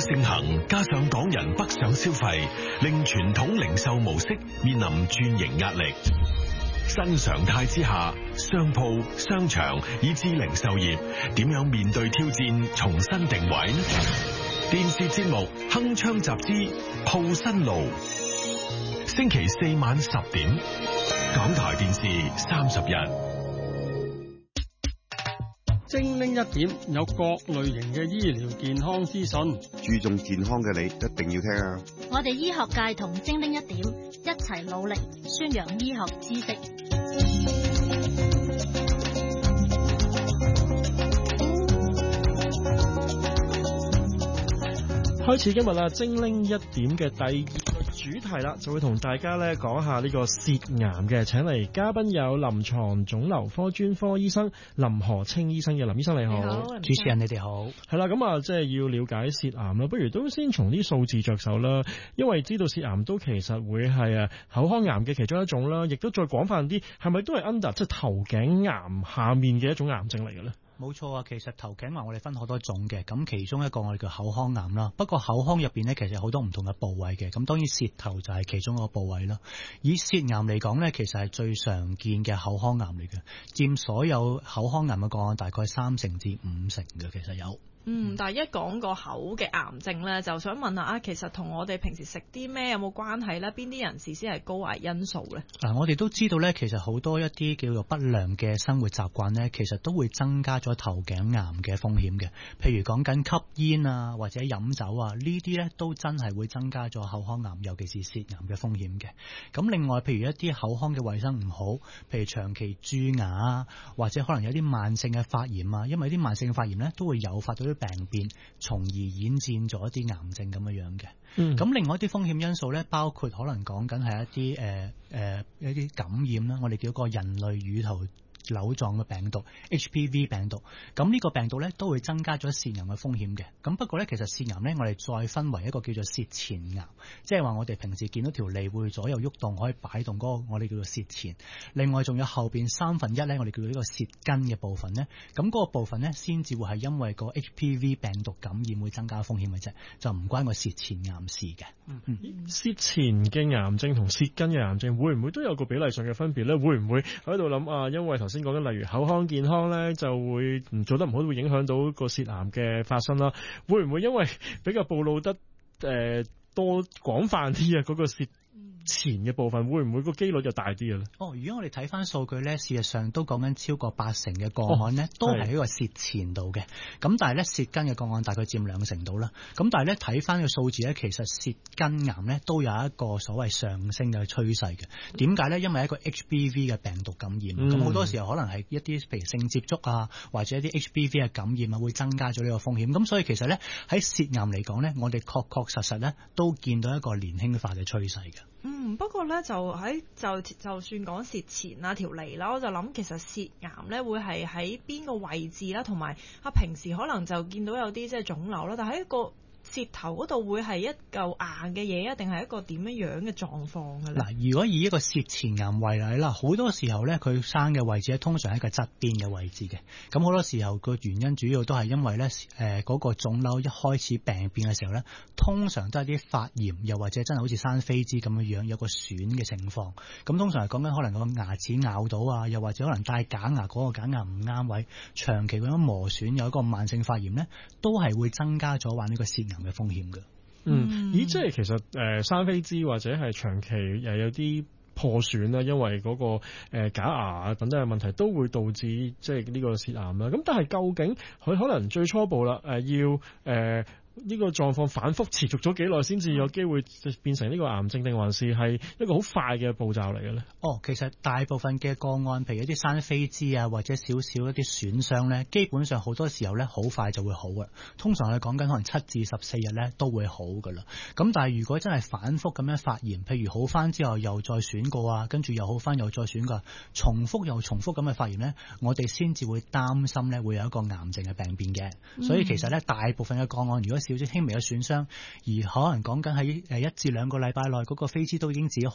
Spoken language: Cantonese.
盛行，加上港人北上消費，令傳統零售模式面臨轉型壓力。新常態之下，商鋪、商場以至零售業點樣面對挑戰，重新定位呢？電視節目《鏗鏘集之鋪新路》，星期4晚10點，港台電視31。 精靈一點，有各類型嘅醫療健康資訊。 注重健康嘅你一定要聽啊！ 我哋醫學界同精靈一點一齊努力宣揚醫學知識。 開始今日啦，精靈一點嘅第2個主題啦，就會同大家咧講下呢個舌癌嘅，請嚟嘉賓有臨床腫瘤科專科醫生林何清醫生嘅。林醫生你好， 主持人你哋好。 係啦，咁啊，即係要了解舌癌啦，不如都先從啲數字着手啦，因為知道舌癌都其實會係口腔癌嘅其中一種啦，亦都再廣泛啲，係咪都係 under 即係頭頸癌下面嘅一種癌症嚟嘅咧？ 冇錯啊，其實頭頸癌我哋分好多種嘅，咁其中一個我哋叫口腔癌啦。不過口腔入邊呢，其實有好多唔同嘅部位嘅，咁當然舌頭就係其中一個部位啦。以舌癌嚟講呢，其實係最常見嘅口腔癌嚟嘅，佔所有口腔癌嘅個案大概3成至5成嘅，其實有。 但係一講個口嘅癌症咧，就想問下其實同我哋平時食啲咩有冇關係咧？邊啲人士先係高危因素咧？ 我哋都知道咧，其實好多一啲叫做不良嘅生活習慣咧，其實都會增加咗頭頸癌嘅風險嘅。譬如講緊吸煙啊，或者飲酒啊，呢啲咧都真係會增加咗口腔癌，尤其是舌癌嘅風險嘅。咁另外，譬如一啲口腔嘅衛生唔好，譬如長期蛀牙啊，或者可能有啲慢性嘅發炎啊，因為啲慢性發炎咧都會誘發到啲病變，從而演戰咗一啲癌症咁樣嘅。咁另外一啲風險因素咧，包括可能講緊係一啲一啲感染啦，我哋叫個人類乳頭瘤狀嘅病毒 HPV 病毒，咁呢個病毒咧都會增加咗舌癌嘅風險嘅。咁不過咧，其實舌癌咧我哋再分為一個叫做舌前癌，即係話我哋平時見到條脷會左右喐動，可以擺動嗰個我哋叫做舌前。另外仲有後邊1/3咧，我哋叫做呢個舌根嘅部分咧，咁嗰個部分咧先至會係因為個 HPV 病毒感染會增加風險嘅啫，就唔關個舌前癌事嘅。 舌前嘅癌症同舌根嘅癌症會唔會都有個比例上嘅分別咧？會唔會喺度諗啊？因為頭先講緊例如口腔健康咧，就會唔做得唔好，會影響到個舌癌嘅發生啦。會唔會因為比較暴露得多廣泛啲啊？嗰個舌前嘅部分會唔會個機率就大啲嘅咧？ 如果我哋睇翻數據咧，事實上都講緊超過80%嘅個案咧，都係喺個舌前度嘅。咁但係咧舌根嘅個案大概佔2成度啦。咁但係咧睇翻個數字咧，其實舌根癌咧都有一個所謂上升嘅趨勢嘅。點解咧？因為一個 HPV 嘅病毒感染，咁好多時候可能係一啲譬如性接觸啊，或者一啲 HPV 嘅感染啊，會增加咗呢個風險。咁所以其實咧喺舌癌嚟講咧，我哋確實咧都見到一個年輕化嘅趨勢嘅。 不過咧就算講舌前啊條脷啦，我就諗其實舌癌咧會係喺邊個位置啦，同埋平時可能就見到有啲即係腫瘤啦，但係一個舌頭嗰度會係一嚿硬嘅嘢啊，定係一個點樣嘅狀況嘅咧？ 嗱，如果以一個舌前癌為例啦，好多時候咧佢生嘅位置咧，通常喺個側邊嘅位置嘅。咁好多時候個原因主要都係因為咧嗰個腫瘤一開始病變嘅時候咧，通常都係啲發炎，又或者真係好似生痱滋咁樣有個損嘅情況。咁通常係講緊可能個牙齒咬到啊，又或者可能戴假牙嗰個假牙唔啱位，長期咁樣磨損，有一個慢性發炎咧，都係會增加咗患呢個舌癌嘅風險嘅。 即係其實生痱滋或者係長期有啲破損啦，因為嗰個假牙等等嘅問題都會導致即係呢個舌癌啦。咁但係究竟佢可能最初步啦，要呢個狀況反覆持續咗幾耐先至有機會變成呢個癌症，定還是係一個好快嘅步驟嚟嘅咧？ 其實大部分嘅個案，譬如一啲生痱滋啊，或者少少一啲損傷咧，基本上好多時候咧好快就會好嘅。通常係講緊可能7至14日咧都會好噶啦。咁但係如果真係反覆咁樣發炎，譬如好翻之後又再損過啊，跟住又好翻又再損過，重複又重複咁嘅發炎咧，我哋先至會擔心咧會有一個癌症嘅病變嘅。所以其實咧大部分嘅個案，如果少少輕微嘅損傷，而可能講緊喺1至2個禮拜內嗰個痱滋都已經自己好